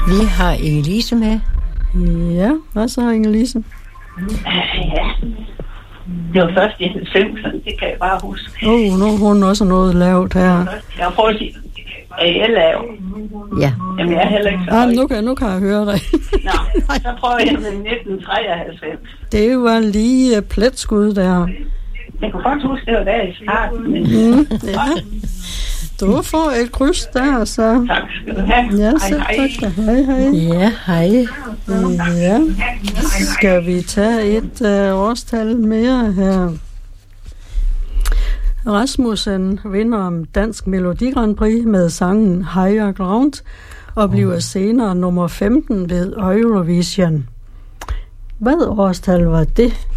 Vi har Inge-Lise med. Ja, hvad så, Inge-Lise? Ja, det var først i 90'erne, det kan jeg bare huske. Nu har hun også noget lavt her. Jeg prøver at sige, er jeg lav? Ja. Jamen, jeg er heller ikke så høj. Nu kan jeg høre dig. Nå, så prøver jeg med 1993. Det var lige pletskud der. Jeg kunne godt huske, det var der i starten. Men... ja. Du får et kryds der, så... Tak skal du have. Ja, så tak. Hej. Ja, hej. Ja. Skal vi tage et årstal mere her? Rasmussen vinder om Dansk Melodi Grand Prix med sangen Higher Ground og bliver senere nummer 15 ved Eurovision. Hvad årstal var det?